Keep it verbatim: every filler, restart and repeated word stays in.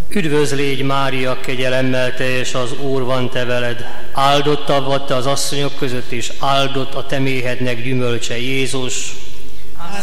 Üdvözl légy, Mária, kegyelemmel teljes, az Úr van te veled. Áldottabb vagy te az asszonyok között, és áldott a te méhednek gyümölcse, Jézus.